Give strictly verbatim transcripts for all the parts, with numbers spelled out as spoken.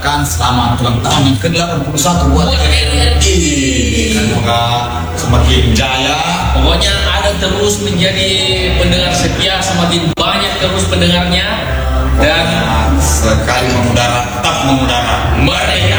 mengucapkan selamat ulang tahun yang ke delapan puluh satu buat R R I. Semoga semakin jaya. Pokoknya ada terus menjadi pendengar setia, semakin banyak terus pendengarnya, dan sekali mengudara tetap mengudara. Merdeka.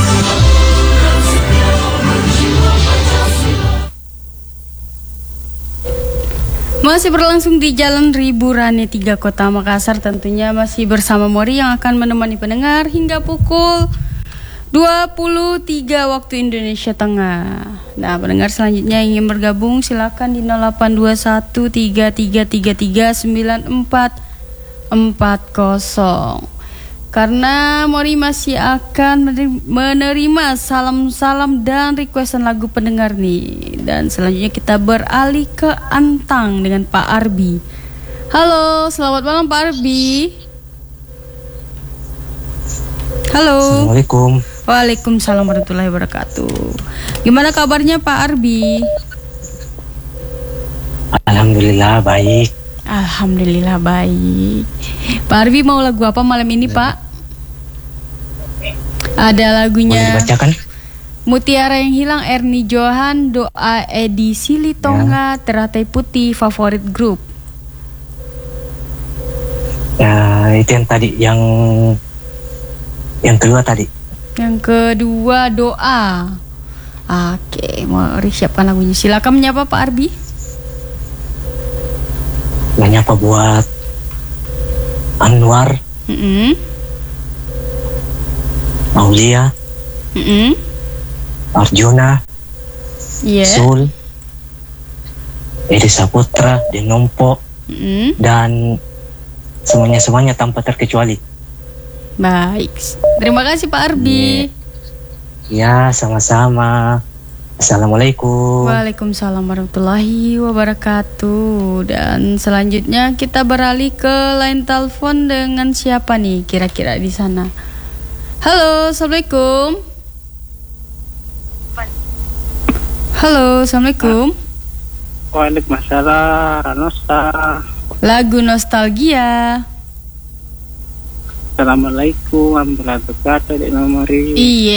Masih berlangsung di Jalan Riburane tiga Kota Makassar, tentunya masih bersama Mori yang akan menemani pendengar hingga pukul dua puluh tiga waktu Indonesia Tengah. Nah, pendengar selanjutnya ingin bergabung silakan di nol delapan dua satu tiga tiga tiga tiga sembilan empat empat nol. Karena Mori masih akan menerima salam-salam dan requestan lagu pendengar nih. Dan selanjutnya kita beralih ke Antang dengan Pak Arbi. Halo, selamat malam Pak Arbi. Halo. Assalamualaikum. Waalaikumsalam warahmatullahi wabarakatuh. Gimana kabarnya Pak Arbi? Alhamdulillah baik. Alhamdulillah baik. Pak Arbi mau lagu apa malam ini Pak? Ada lagunya Boleh dibacakan? Mutiara yang Hilang, Erni Johan, Doa Edi Silitonga, ya. Teratai Putih, Favorit Grup. Ya, itu yang tadi, yang yang kedua tadi. Yang kedua Doa. Oke, mau siapkan lagunya. Silakan menyapa Pak Arbi. Menyapa buat Anwar, mm-hmm. Aulia, mm-hmm. Arjuna, yeah. Sul, Edi Saputra, Denompo, mm-hmm. dan semuanya-semuanya tanpa terkecuali. Baik, terima kasih Pak Arbi. Ya, sama-sama. Assalamualaikum. Waalaikumsalam warahmatullahi wabarakatuh. Dan selanjutnya kita beralih ke line telepon dengan siapa nih kira-kira di sana? Halo, assalamualaikum. Halo, assalamualaikum. Waalaikumsalam. Nosta. Lagu nostalgia. Assalamualaikum warahmatullahi wabarakatuh. Dek Mori. Iya,